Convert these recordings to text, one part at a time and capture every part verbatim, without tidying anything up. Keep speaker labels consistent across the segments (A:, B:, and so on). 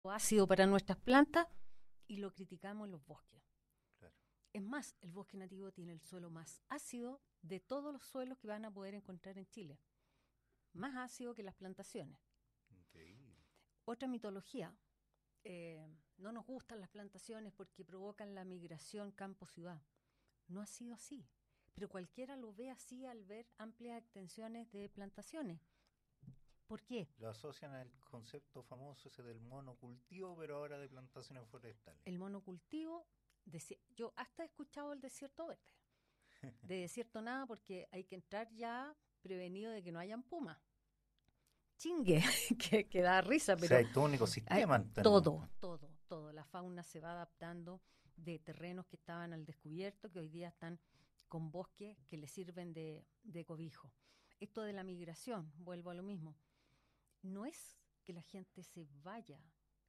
A: ácido para nuestras plantas y lo criticamos en los bosques.
B: Claro.
A: Es más, el bosque nativo tiene el suelo más ácido de todos los suelos que van a poder encontrar en Chile. Más ácido que las plantaciones.
B: Increíble.
A: Otra mitología. Eh, no nos gustan las plantaciones porque provocan la migración campo-ciudad. No ha sido así. Pero cualquiera lo ve así al ver amplias extensiones de plantaciones. ¿Por qué?
B: Lo asocian al concepto famoso ese del monocultivo, pero ahora de plantaciones forestales.
A: El monocultivo, desi- yo hasta he escuchado el desierto verde. De desierto nada, porque hay que entrar ya prevenido de que no hayan pumas. Chingue, que, que da risa, pero...
B: O sea, hay todo un ecosistema.
A: hay, todo, todo, todo. La fauna se va adaptando de terrenos que estaban al descubierto, que hoy día están con bosques que les sirven de, de cobijo. Esto de la migración, vuelvo a lo mismo. No es que la gente se vaya,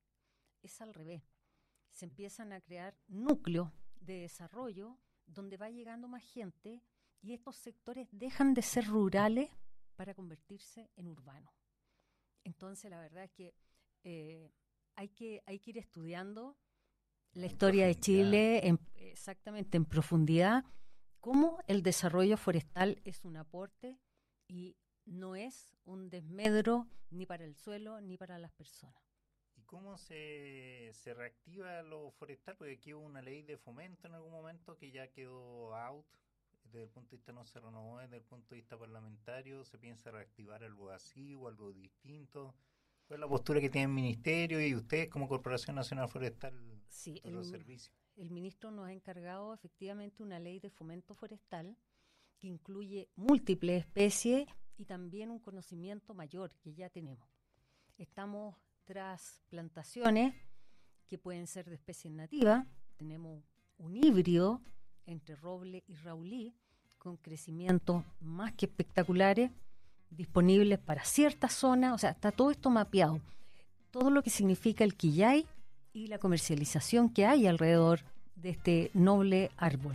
A: es al revés. Se empiezan a crear núcleos de desarrollo donde va llegando más gente y estos sectores dejan de ser rurales para convertirse en urbanos. Entonces, la verdad es que eh, hay que hay que ir estudiando la historia de Chile en, exactamente en profundidad, cómo el desarrollo forestal es un aporte y no es un desmedro ni para el suelo ni para las personas.
B: ¿Y cómo se, se reactiva lo forestal? Porque aquí hubo una ley de fomento en algún momento que ya quedó out. Desde el punto de vista no se renovó, desde el punto de vista parlamentario, ¿se piensa reactivar algo así o algo distinto? ¿Cuál es la postura que tiene el Ministerio y ustedes como Corporación Nacional Forestal
A: sí,
B: de
A: el,
B: los servicios?
A: El ministro nos ha encargado efectivamente una ley de fomento forestal que incluye múltiples especies y también un conocimiento mayor que ya tenemos. Estamos tras plantaciones que pueden ser de especies nativas, tenemos un híbrido entre roble y raulí, con crecimientos más que espectaculares, disponibles para ciertas zonas, o sea, está todo esto mapeado, todo lo que significa el quillay y la comercialización que hay alrededor de este noble árbol.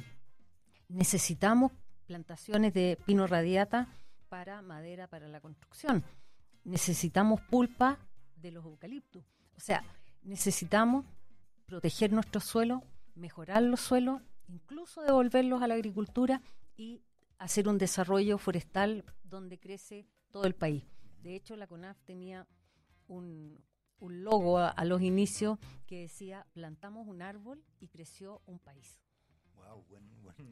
A: Necesitamos plantaciones de pino radiata para madera para la construcción, necesitamos pulpa de los eucaliptos, o sea, necesitamos proteger nuestros suelos, mejorar los suelos, incluso devolverlos a la agricultura y hacer un desarrollo forestal donde crece todo el país. De hecho, la CONAF tenía un, un logo a, a los inicios que decía, plantamos un árbol y creció un país.
B: Wow, buen buen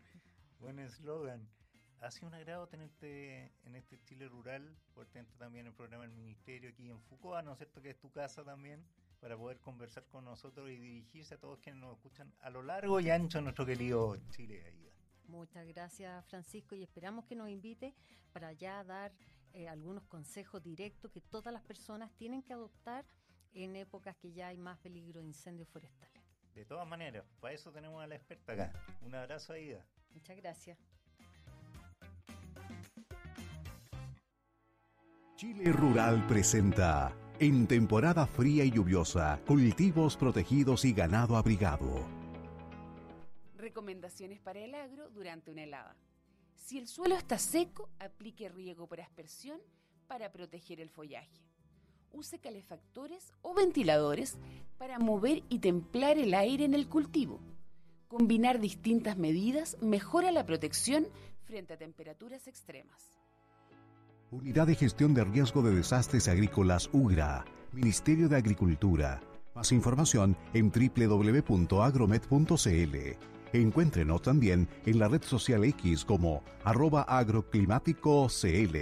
B: buen eslogan. Ha sido un agrado tenerte en este Chile rural, por tenerte también en el programa del Ministerio aquí en Foucault, ¿no es cierto?, que es tu casa también, para poder conversar con nosotros y dirigirse a todos quienes nos escuchan a lo largo y ancho de nuestro querido Chile, Aida.
A: Muchas gracias, Francisco, y esperamos que nos invite para ya dar eh, algunos consejos directos que todas las personas tienen que adoptar en épocas que ya hay más peligro de incendios forestales.
B: De todas maneras, para eso tenemos a la experta acá. Un abrazo, Aida.
A: Muchas gracias.
C: Chile Rural presenta, en temporada fría y lluviosa, cultivos protegidos y ganado abrigado.
D: Recomendaciones para el agro durante una helada. Si el suelo está seco, aplique riego por aspersión para proteger el follaje. Use calefactores o ventiladores para mover y templar el aire en el cultivo. Combinar distintas medidas mejora la protección frente a temperaturas extremas.
C: Unidad de Gestión de Riesgo de Desastres Agrícolas UGRA, Ministerio de Agricultura. Más información en doble u doble u doble u punto agromet punto c l. Encuéntrenos también en la red social X como arroba agroclimático cl.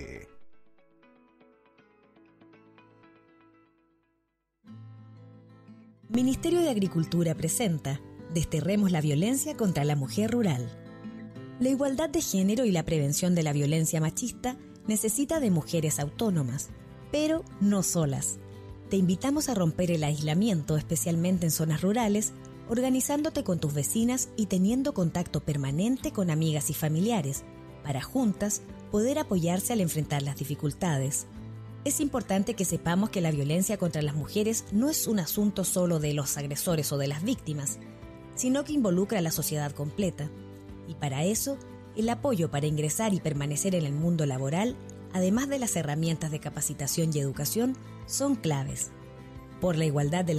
E: Ministerio de Agricultura presenta Desterremos la violencia contra la mujer rural. La igualdad de género y la prevención de la violencia machista necesita de mujeres autónomas, pero no solas. Te invitamos a romper el aislamiento, especialmente en zonas rurales, organizándote con tus vecinas y teniendo contacto permanente con amigas y familiares, para juntas poder apoyarse al enfrentar las dificultades. Es importante que sepamos que la violencia contra las mujeres no es un asunto solo de los agresores o de las víctimas, sino que involucra a la sociedad completa. Y para eso, el apoyo para ingresar y permanecer en el mundo laboral, además de las herramientas de capacitación y educación, son claves. por la igualdad de